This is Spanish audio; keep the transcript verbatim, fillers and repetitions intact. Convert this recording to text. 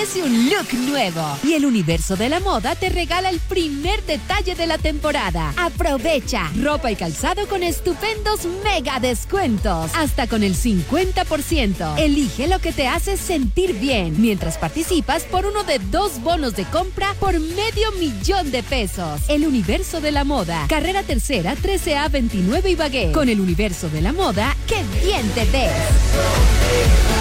merece un look nuevo. Y el Universo de la Moda te regala el primer detalle de la temporada. Aprovecha ropa y calzado con estupendos mega descuentos. Hasta con el cincuenta por ciento. Elige lo que te hace sentir bien. Mientras participas por uno de dos bonos de compra por medio millón de pesos. El Universo de la Moda. Carrera Tercera, trece A veintinueve Ibagué. Con el Universo de la Moda, ¡qué bien te ves!